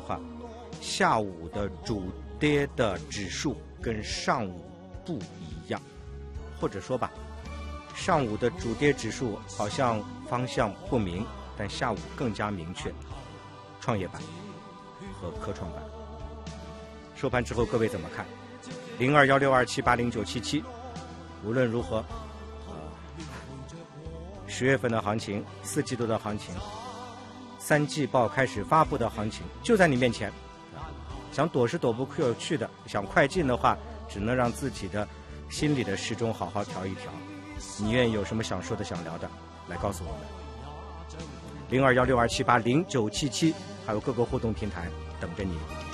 话，下午的主跌的指数跟上午不一样，或者说吧，上午的主跌指数好像方向不明，但下午更加明确。创业板和科创板收盘之后，各位怎么看？021627809777。无论如何，10月份的行情，4季度的行情，3季报开始发布的行情就在你面前。想躲是躲不过去的，想快进的话，只能让自己的心里的时钟好好调一调。你愿意有什么想说的、想聊的，来告诉我们。021627809777，还有各个互动平台等着你。